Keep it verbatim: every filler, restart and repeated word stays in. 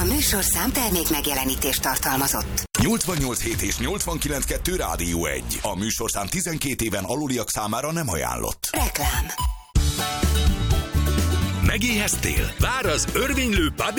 A műsorszám termék megjelenítést tartalmazott. nyolcvannyolc hét és nyolcvankilenc kettő Rádió egy. A műsorszám tizenkét éven aluliak számára nem ajánlott. Reklám. Megéheztél? Vár az örvénylő pub